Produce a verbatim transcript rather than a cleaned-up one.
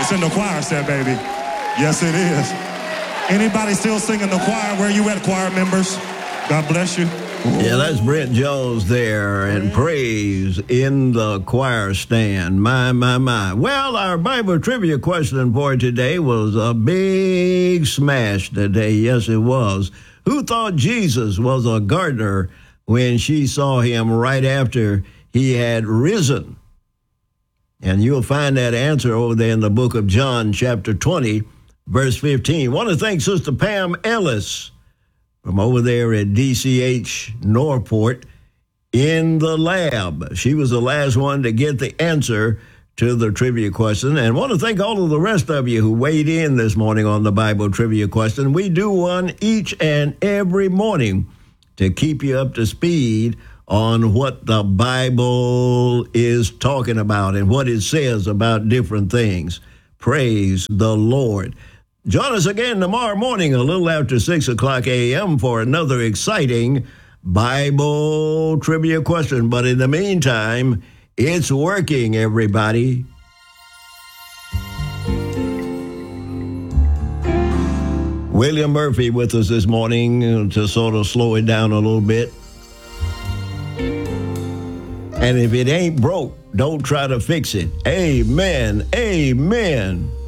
It's in the choir set, baby. Yes, it is. Anybody still singing the choir? Where you at, choir members? God bless you. Yeah, that's Brent Jones there, and praise in the choir stand. My, my, my. Well, our Bible trivia question for today was a big smash today. Yes, it was. Who thought Jesus was a gardener when she saw him right after he had risen? And you'll find that answer over there in the book of John, chapter twenty, verse fifteen. I want to thank Sister Pam Ellis from over there at D C H Northport in the lab. She was the last one to get the answer to the trivia question. And I want to thank all of the rest of you who weighed in this morning on the Bible trivia question. We do one each and every morning to keep you up to speed on what the Bible is talking about and what it says about different things. Praise the Lord. Join us again tomorrow morning a little after six o'clock a.m. for another exciting Bible trivia question. But in the meantime, it's working, everybody. William Murphy with us this morning to sort of slow it down a little bit. And if it ain't broke, don't try to fix it. Amen. Amen.